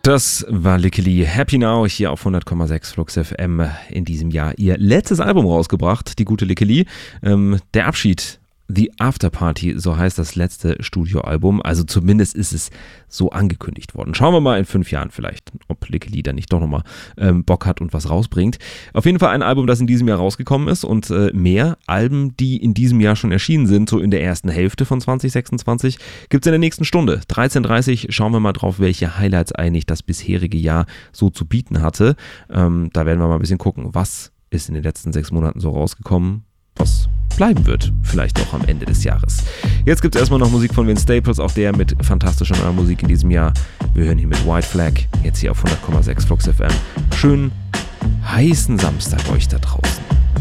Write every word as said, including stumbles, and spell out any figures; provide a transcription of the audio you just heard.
Das war Lickeli Happy Now hier auf hundert Komma sechs Flux F M in diesem Jahr. Ihr letztes Album rausgebracht, die gute Lickeli. Ähm, der Abschied, The After Party, so heißt das letzte Studioalbum. Also zumindest ist es so angekündigt worden. Schauen wir mal in fünf Jahren vielleicht, ob Lickeli dann nicht doch nochmal ähm, Bock hat und was rausbringt. Auf jeden Fall ein Album, das in diesem Jahr rausgekommen ist und äh, mehr Alben, die in diesem Jahr schon erschienen sind, so in der ersten Hälfte von zwanzig sechsundzwanzig, gibt es in der nächsten Stunde. dreizehn Uhr dreißig schauen wir mal drauf, welche Highlights eigentlich das bisherige Jahr so zu bieten hatte. Ähm, da werden wir mal ein bisschen gucken, was ist in den letzten sechs Monaten so rausgekommen, was bleiben wird, vielleicht auch am Ende des Jahres. Jetzt gibt es erstmal noch Musik von Vince Staples, auch der mit fantastischer neuer Musik in diesem Jahr. Wir hören hier mit White Flag, jetzt hier auf hundert Komma sechs Flux F M. Schönen heißen Samstag euch da draußen.